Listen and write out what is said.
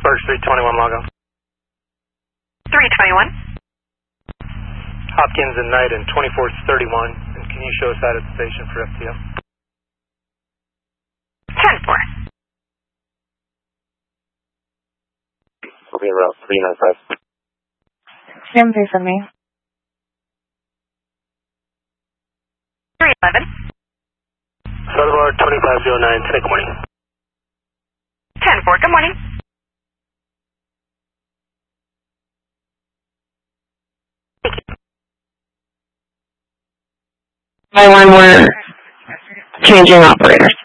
Sparks 321 logo. 321. Hopkins and Knight and 2431. And can you show us out at the station for FTO? 10-4. Okay, route 395. Same thing for me. 311. Salvador 2509, today, good morning. 10-4, good morning. By one, we're changing operators.